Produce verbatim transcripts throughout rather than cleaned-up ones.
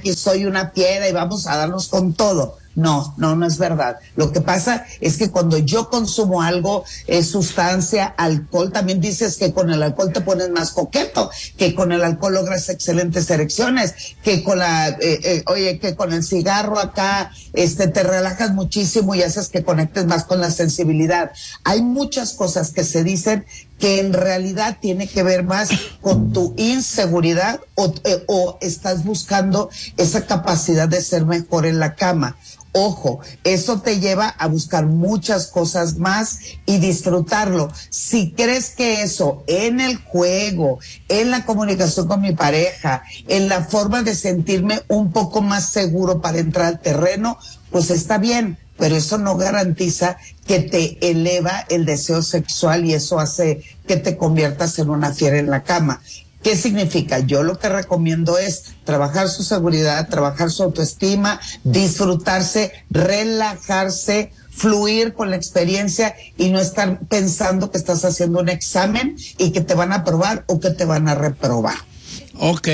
y soy una fiera y vamos a darnos con todo. No, no, no es verdad. Lo que pasa es que cuando yo consumo algo, es sustancia, alcohol, también dices que con el alcohol te pones más coqueto, que con el alcohol logras excelentes erecciones, que con la, eh, eh, oye, que con el cigarro acá, este, te relajas muchísimo y haces que conectes más con la sensibilidad. Hay muchas cosas que se dicen que en realidad tiene que ver más con tu inseguridad o, eh, o estás buscando esa capacidad de ser mejor en la cama. Ojo, eso te lleva a buscar muchas cosas más y disfrutarlo. Si crees que eso en el juego, en la comunicación con mi pareja, en la forma de sentirme un poco más seguro para entrar al terreno, pues está bien, pero eso no garantiza que te eleva el deseo sexual y eso hace que te conviertas en una fiera en la cama. ¿Qué significa? Yo lo que recomiendo es trabajar su seguridad, trabajar su autoestima, disfrutarse, relajarse, fluir con la experiencia y no estar pensando que estás haciendo un examen y que te van a aprobar o que te van a reprobar. Ok.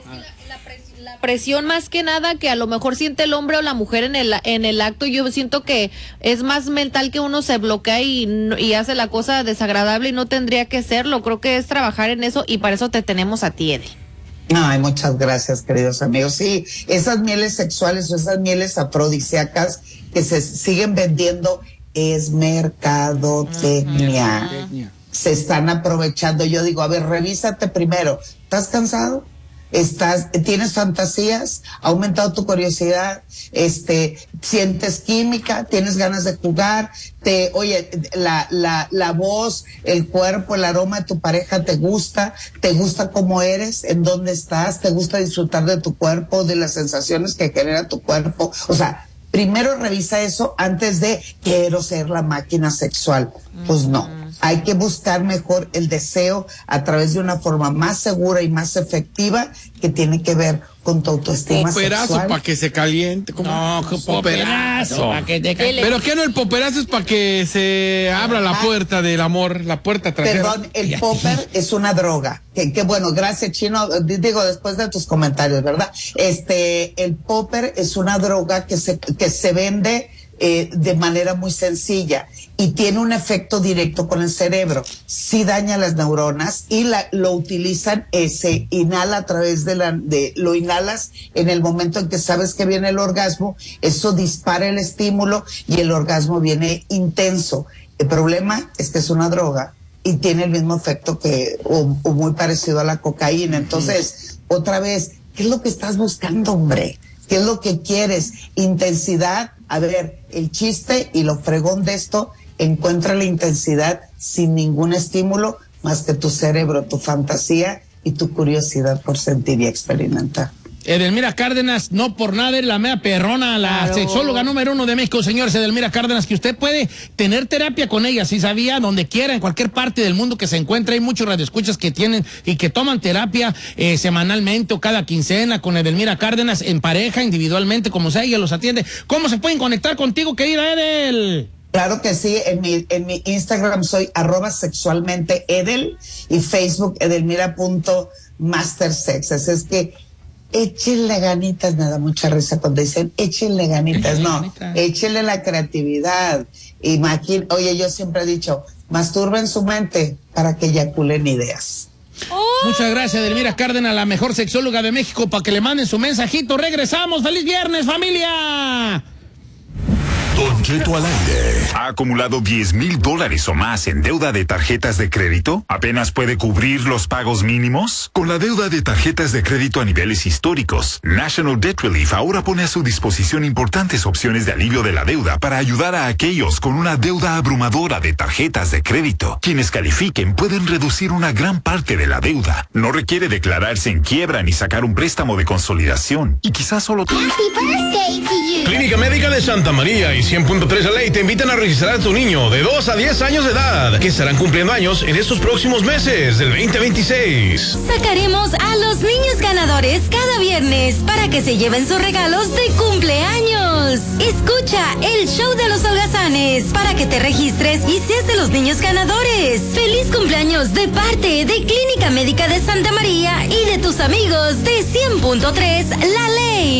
Presión más que nada que a lo mejor siente el hombre o la mujer en el en el acto. Yo siento que es más mental, que uno se bloquea y, y hace la cosa desagradable y no tendría que serlo. Creo que es trabajar en eso y para eso te tenemos a ti, Edel. Ay, muchas gracias, queridos amigos. Sí, esas mieles sexuales o esas mieles afrodisíacas que se siguen vendiendo es mercadotecnia. Uh-huh. Se están aprovechando. Yo digo, a ver, revísate primero. ¿Estás cansado? Estás, tienes fantasías, ha aumentado tu curiosidad, este, sientes química, tienes ganas de jugar, te, oye, la, la, la voz, el cuerpo, el aroma de tu pareja te gusta, te gusta cómo eres, en dónde estás, te gusta disfrutar de tu cuerpo, de las sensaciones que genera tu cuerpo. O sea, primero revisa eso antes de quiero ser la máquina sexual. Pues no. Hay que buscar mejor el deseo a través de una forma más segura y más efectiva que tiene que ver con tu autoestima poperazo sexual. Para que se caliente. ¿Cómo? No, poperazo. Pa que te caliente. Pero ¿qué no? El poperazo es para que se abra la puerta del amor, la puerta trasera. Perdón, el popper es una droga. Que, que bueno, gracias, Chino. Digo, después de tus comentarios, ¿verdad? Este, el popper es una droga que se, que se vende Eh, de manera muy sencilla y tiene un efecto directo con el cerebro. Sí daña las neuronas y la, lo utilizan, eh, se inhala a través de la, de, lo inhalas en el momento en que sabes que viene el orgasmo, eso dispara el estímulo y el orgasmo viene intenso. El problema es que es una droga y tiene el mismo efecto que, o, o muy parecido a la cocaína. Entonces, mm. otra vez, ¿qué es lo que estás buscando, hombre? ¿Qué es lo que quieres? Intensidad. A ver, el chiste y lo fregón de esto, encuentra la intensidad sin ningún estímulo más que tu cerebro, tu fantasía y tu curiosidad por sentir y experimentar. Edelmira Cárdenas, no por nada es la mea perrona, la claro. sexóloga número uno de México, señores. Edelmira Cárdenas, que usted puede tener terapia con ella, si sabía, donde quiera, en cualquier parte del mundo que se encuentre. Hay muchos radioescuchas que tienen y que toman terapia eh, semanalmente o cada quincena con Edelmira Cárdenas, en pareja, individualmente, como sea, ella los atiende. ¿Cómo se pueden conectar contigo, querida Edel? Claro que sí, en mi, en mi Instagram soy arroba sexualmente Edel y Facebook edelmira punto mastersex. Así es que échenle ganitas, me da mucha risa cuando dicen échenle ganitas, no, échenle la creatividad. Imagín, oye, yo siempre he dicho, masturben su mente para que eyaculen ideas. Oh. Muchas gracias, Edelmira Cárdenas, la mejor sexóloga de México, para que le manden su mensajito. Regresamos, feliz viernes, familia. Don Cheto al aire. ¿Ha acumulado diez mil dólares o más en deuda de tarjetas de crédito? ¿Apenas puede cubrir los pagos mínimos? Con la deuda de tarjetas de crédito a niveles históricos, National Debt Relief ahora pone a su disposición importantes opciones de alivio de la deuda para ayudar a aquellos con una deuda abrumadora de tarjetas de crédito. Quienes califiquen pueden reducir una gran parte de la deuda. No requiere declararse en quiebra ni sacar un préstamo de consolidación. Y quizás solo... Clínica Médica de Santa María y cien punto tres L A te invitan a registrar a tu niño de dos a diez años de edad, que estarán cumpliendo años en estos próximos meses del veinte veintiséis. Sacaremos a los niños ganadores cada viernes para que se lleven sus regalos de cumpleaños. Escucha el show de los holgazanes para que te registres y seas de los niños ganadores. Feliz cumpleaños de parte de Clínica Médica de Santa María y de tus amigos de cien punto tres La Ley.